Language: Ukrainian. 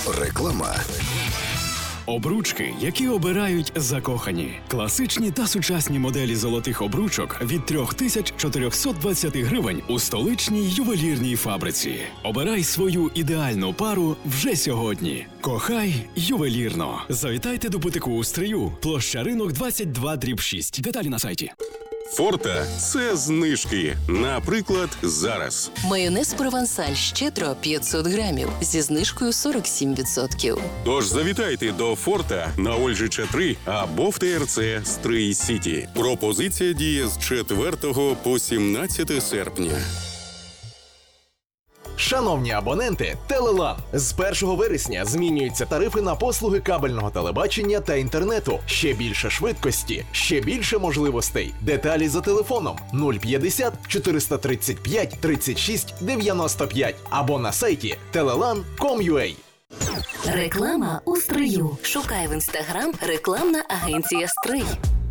Реклама. Обручки, які обирають закохані. Класичні та сучасні моделі золотих обручок від 3420 гривень у столичній ювелірній фабриці. Обирай свою ідеальну пару вже сьогодні. Кохай ювелірно. Завітайте до бутику у Стрию, площа Ринок 22/6. Деталі на сайті. Форта – це знижки. Наприклад, зараз. Майонез провансаль щедро 500 грамів зі знижкою 47%. Тож завітайте до Форта на Ольжича 3 або в ТРЦ Стрий Сіті. Пропозиція діє з 4 по 17 серпня. Шановні абоненти, Телелан. З 1 вересня змінюються тарифи на послуги кабельного телебачення та інтернету. Ще більше швидкості, ще більше можливостей. Деталі за телефоном 050 435 36 95 або на сайті telelan.com.ua. Реклама у Стрию. Шукай в Інстаграм рекламна агенція «Стрий».